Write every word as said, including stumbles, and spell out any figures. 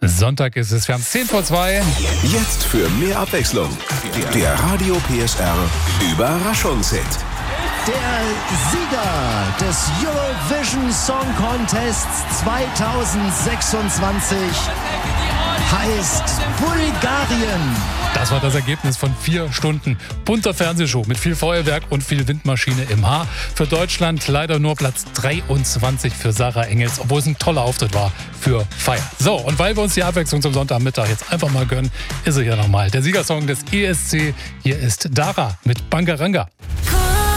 Sonntag ist es, wir haben zehn vor zwei. Jetzt für mehr Abwechslung. Der Radio P S R Überraschungshit. Der Sieger des Eurovision Song Contests zweitausendsechsundzwanzig heißt Bulgarien. Das war das Ergebnis von vier Stunden bunter Fernsehshow mit viel Feuerwerk und viel Windmaschine im Haar. Für Deutschland leider nur Platz dreiundzwanzig für Sarah Engels, obwohl es ein toller Auftritt war für Feier. So, und weil wir uns die Abwechslung zum Sonntagmittag jetzt einfach mal gönnen, ist er hier nochmal. Der Siegersong des E S C. Hier ist Dara mit Bangaranga.